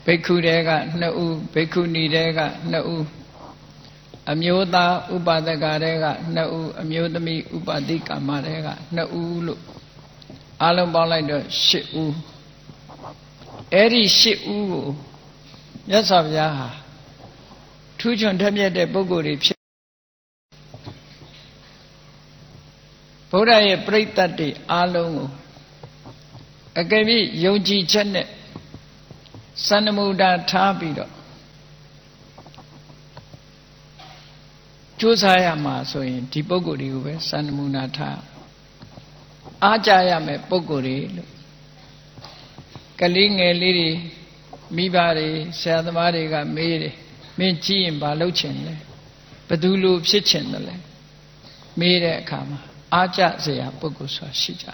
ဘိက္ခုတွေက2ဦးဘိက္ခုနီတွေက2ဦးအမျိုးသားဥပဒကတွေက2ဦးအမျိုးသမီးဥပတိကာမတွေက2ဦးလို့အလုံးပေါင်းလိုက်တော့8ဦးအဲ့ဒီ8ဦးကိုမြတ်စွာဘုရားဟာထူးချွန်ထက်မြက်တဲ့ပုဂ္ဂိုလ်တွေဖြစ်ဗုဒ္ဓရဲ့ပြိဿတ်တွေအလုံးကိုအကယ်၍ယုံကြည်ချက်နဲ့စန္ဒမူတာထားပြီးတော့ကြိုးစားရမှာဆိုရင်ဒီပုဂ္ဂိုလ်တွေကိုပဲစန္ဒမူနာထားအားကြရမယ်ပုဂ္ဂိုလ်တွေလို့ကလေးငယ်လေးတွေမိဘတွေဆရာသမားတွေကမေးတယ်မင်းကြည့်ရင်ဘာလုပ်ချင်လဲဘယ်သူလိုဖြစ်ချင်တယ်လဲမေးတဲ့အခါမှာအားကြစရာပုဂ္ဂိုလ်ဆိုတာရှိကြ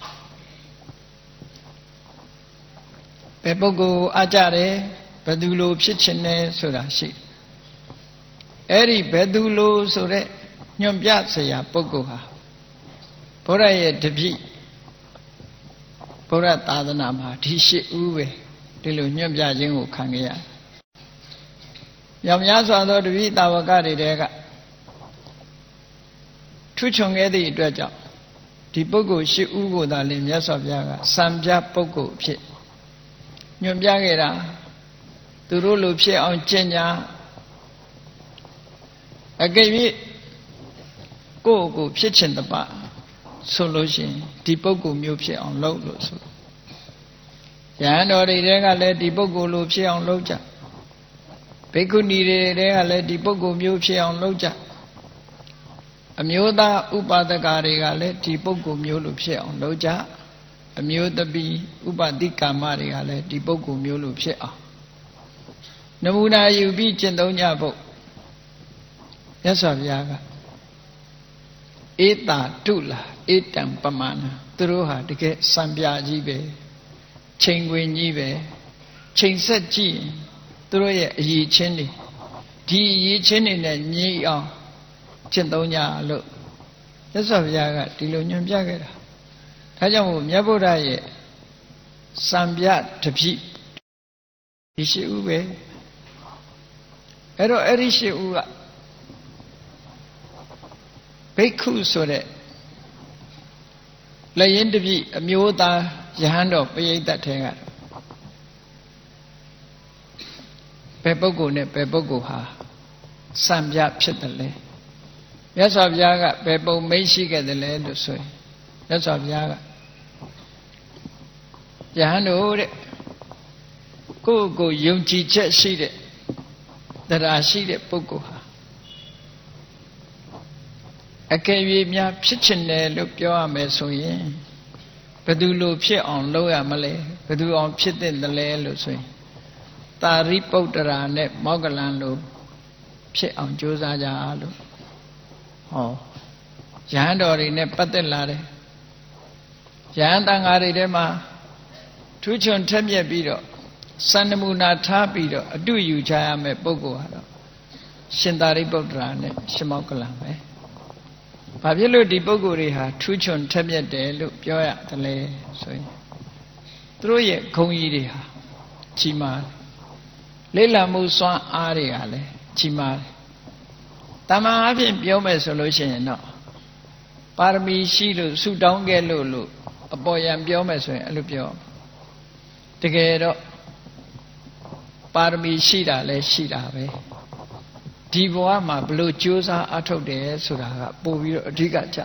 ဘယ်ပုဂ္ဂိုလ်အားကြတယ်ဘယ်သူလိုဖြစ်ချင်တယ်ဆိုတာရှိအဲ့ဒီဘယ်သူလိုဆိုတဲ့ညွန်ပြစရာပုဂ္ဂိုလ်ဟာဘုရားရဲ့တပည့်ဘုရားသာသနာမှာဒီ8ဦးပဲဒီလိုညွန်ပြခြင်းကိုခံခဲ့ရမြောင်များစွာသောတပည့်တာဝကတွေတဲကထူးချွန်ခဲ့သည့်အတွက်ကြောင့်ဒီပုဂ္ဂိုလ်8ဦးကိုသာလင်မြတ်စွာဘုရားကစံပြပုဂ္ဂိုလ်ဖြစ်ညွန်ပြခဲ့တာသူတို့လိုဖြစ်အောင်ကျင့်ကြအကယ်၍ကိုယ့်ကိုဖြစ်ချင်တပါဆိုလို့ရှိရင်ဒီပုဂ္ဂိုလ်မျိုးဖြစ်အောင်လုပ်လို့ဆိုရဟန်းတော်တွေတဲကလည်းဒီပုဂ္ဂိုလ်လိုဖြစ်အောင်လုပ်ကြဘိက္ခုနီတွေတဲကလည်းဒီပုဂ္ဂိုလ်မျိုးဖြစ်အောင်လုပ်ကြအမျိုးသားဥပဒကတွေကလည်းဒီပုဂ္ဂိုလ်မျိုးလိုဖြစ်အောင်လုပ်ကြအမျိုးသမီးဥပတိကာမတွေကလည်းဒီပုဂ္ဂိုလ်မျိုးလိုဖြစ်အောင်နမူနာယူပြီးကျင့်သုံးကြဖို့မြတ်စွာဘုရားကဧတာတုလာဧတံပမာဏသူတို့ဟာတကယ်စံပြကြီးပဲချိန်ခွင်ကြီးပဲချိန်ဆက်ကြည့်ရင်သူတို့ရဲ့အရေးချင်းတွေဒီအရေးချင်းတွေနဲ့ညီအောင်ကျင့်သုံးကြလို့မြတ်စွာဘုရားကဒီလိုညွှန်ပြခဲ့တာဒါကြောင့်မို့မြတ်ဗုဒ္ဓရဲ့စံပြတပည့်ဒီ8ဦးပဲအဲ့တော့အဲ့ဒီ8ဦးကဘိက္ခုဆိုတဲ့လက်ရင်တပည့်အမျိုးသားယဟန်တော်ပရိသတ်ထဲကဘယ်ပုဂ္ဂိုလ်နဲ့ဘယ်ပုဂ္ဂိုလ်ဟာစံပြဖြစ်တယ်လဲမြတ်စွာဘုရားကဘယ်ပုံမိတ်ရှိခဲ့တယ်လဲလို့ဆိုရင်မြတ်စွာဘုရားကယဟန်တို့တဲ့ကိုယ့်ကိုယုံကြည်ချက်ရှိတဲ့တရားရှိတဲ့ပုဂ္ဂိုလ်ဟာအကယ်၍များဖြစ်ချင်တယ်လို့ပြောရမယ်ဆိုရင်ဘယ်သူလိုဖြစ်အောင်လုပ်ရမလဲဘယ်သူအောင်ဖြစ်တဲ့တလဲလို့ဆိုရင်တာရိပုတ္တရာနဲ့မောဂလန်လိုဖြစ်အောင်ကြိုးစားကြလို့ဟောယဟန်တော်တွေနဲ့ပတ်သက်လာတယ်ယဟန်တန်ဃာတွေထဲမှာထူးချွန်ထက်မြက်ပြီးတော့စံနမူနာထားပြီးတော့အတုယူချရမယ်ပုဂ္ဂိုလ်ဟာတော့ရှင်သာရိပုတ္တရာနဲ့ရှင်မောဂလန်ပဲဘာဖြစ်လို့ဒီပုဂ္ဂိုလ်တွေဟာထူးချွန်ထက်မြက်တယ်လို့ပြောရတယ်လဲဆိုရင်သူတို့ရဲ့ဂုဏ်ကြီးတွေဟာကြီးမားလေ့လာမှုစွမ်းအားတွေကလည်းကြီးမားတယ်တမန်အဖြစ်ပြောမယ်ဆိုလို့ရှိရင်တော့ပါရမီရှိလို့ဆုတောင်းခဲ့လို့အပေါ်ယံပြောမယ်ဆိုရင်အဲ့လိုပြောတကယ်တော့ပါရမီရှိတာလည်းရှိတာပဲဒီဘဝမှာဘလို့ကြိုးစားအထုတ်တယ်ဆိုတာကပို့ပြီးတော့အဓိကကြ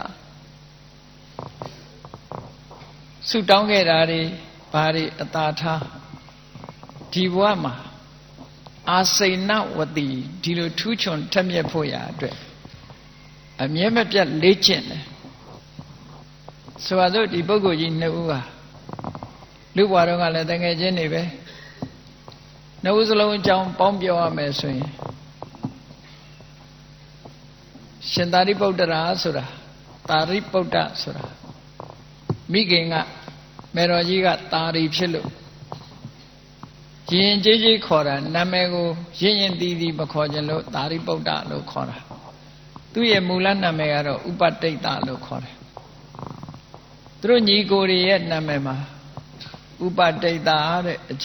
ဆုတောင်းခဲ့တာတွေဘာတွေအသာထားဒီဘဝမှာအာစိဏဝတိဒီလိုထူးချွန်ထက်မြက်ဖို့ရာအတွက်အမြဲမပြတ်လေ့ကျင့်တယ်ဆိုတော့ဒီပုဂ္ဂိုလ်ကြီး2ဦးဟာလူဘဝတော့ကလည်းတကယ်ချင်းနေပဲ2ဦးစလုံးအကြောင်းပေါင်းပြောရမယ်ဆိုရင်ရှင်သာရိပုတ္တရာဆိုတာသာရိပုတ္တဆိုတာမိခင်ကမေတော်ကြီးကသာရိဖြစ်လို့ရင်ကြီးကြီးခေါ်တာနာမည်ကိုရင်ရင်တီးတီးမခေါ်ကြလို့သာရိပုတ္တလို့ခေါ်တာသူ့ရဲ့မူလနာမည်ကတော့ဥပတိတ်တလို့ခေါ်တယ်သူတို့ညီကိုတွေရဲ့နာမည်မှာဥပတိတ်တတဲ့